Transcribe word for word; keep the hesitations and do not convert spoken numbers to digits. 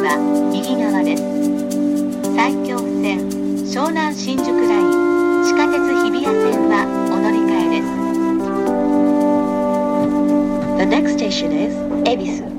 は右側です。埼京線湘南新宿ライン、地下鉄日比谷線はお乗り換えです。The next station is 恵比寿